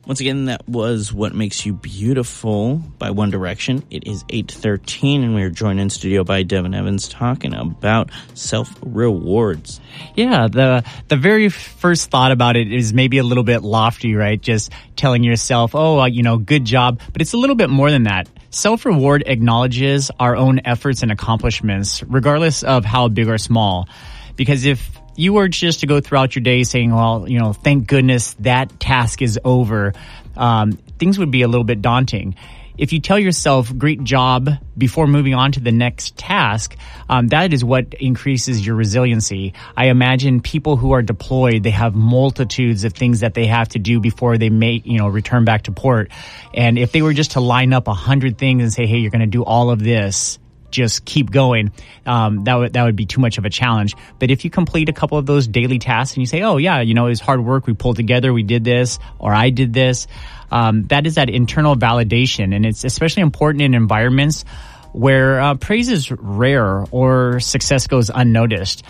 Once again, that was What Makes You Beautiful by One Direction. It is 8:13, and we are joined in studio by Devin Evans talking about self-rewards. Yeah, the very first thought about it is maybe a little bit lofty, right? Just telling yourself, good job. But it's a little bit more than that. Self-reward acknowledges our own efforts and accomplishments, regardless of how big or small. Because if you were just to go throughout your day saying, thank goodness that task is over, things would be a little bit daunting. If you tell yourself, great job, before moving on to the next task, that is what increases your resiliency. I imagine people who are deployed, they have multitudes of things that they have to do before they may, return back to port. And if they were just to line up 100 things and say, hey, you're going to do all of this, just keep going, that would be too much of a challenge. But if you complete a couple of those daily tasks and you say, oh yeah, it was hard work, we pulled together, we did this, or I did this, that is that internal validation. And it's especially important in environments where praise is rare or success goes unnoticed.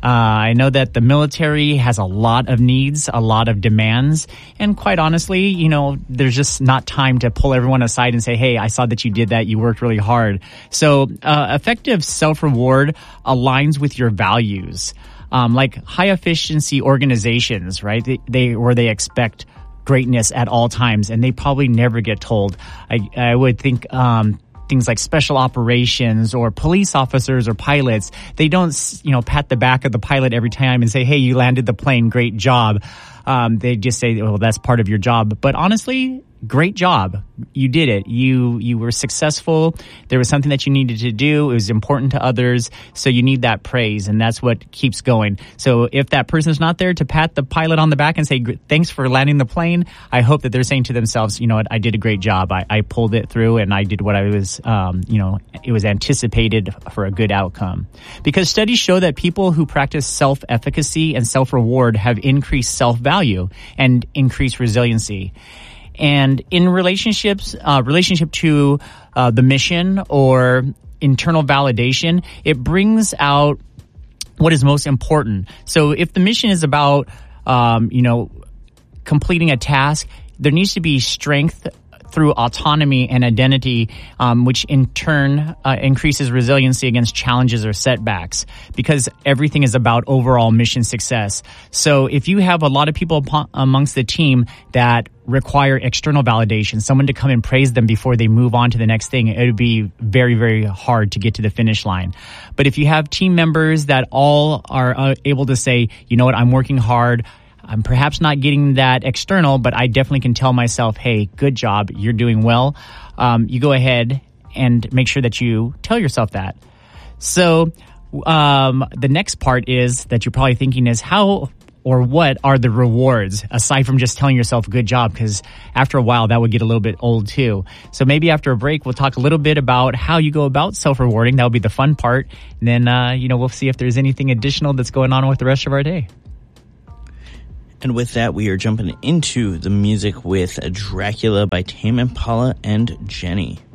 I know that the military has a lot of needs, a lot of demands, and quite honestly, there's just not time to pull everyone aside and say, hey, I saw that you did that, you worked really hard. So effective self-reward aligns with your values. Like high efficiency organizations, right? They expect greatness at all times, and they probably never get told. I would think things like special operations or police officers or pilots, they don't, pat the back of the pilot every time and say, hey, you landed the plane, great job. They just say, well, that's part of your job. But honestly, great job. You did it. You were successful. There was something that you needed to do. It was important to others. So you need that praise, and that's what keeps going. So if that person's not there to pat the pilot on the back and say, thanks for landing the plane, I hope that they're saying to themselves, you know what, I did a great job. I pulled it through, and I did what I was, it was anticipated for a good outcome. Because studies show that people who practice self-efficacy and self-reward have increased self-value and increased resiliency. And in relationship to the mission or internal validation, it brings out what is most important. So if the mission is about, completing a task, there needs to be strength through autonomy and identity, which in turn increases resiliency against challenges or setbacks, because everything is about overall mission success. So if you have a lot of people amongst the team that require external validation, someone to come and praise them before they move on to the next thing, it would be very, very hard to get to the finish line. But if you have team members that all are able to say, you know what, I'm working hard, I'm perhaps not getting that external, but I definitely can tell myself, hey, good job, you're doing well. You go ahead and make sure that you tell yourself that. So the next part is that you're probably thinking is how or what are the rewards aside from just telling yourself good job? Because after a while, that would get a little bit old too. So maybe after a break, we'll talk a little bit about how you go about self-rewarding. That'll be the fun part. And then, we'll see if there's anything additional that's going on with the rest of our day. And with that, we are jumping into the music with Dracula by Tame Impala and Jenny.